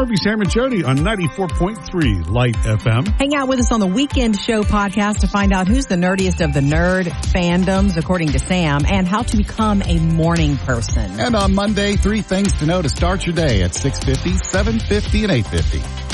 Murphy, Sam, and Jody on 94.3 Light FM. Hang out with us on the Weekend Show podcast to find out who's the nerdiest of the nerd fandoms, according to Sam, and how to become a morning person. And on Monday, 3 things to know to start your day at 6:50, 7:50, and 8:50.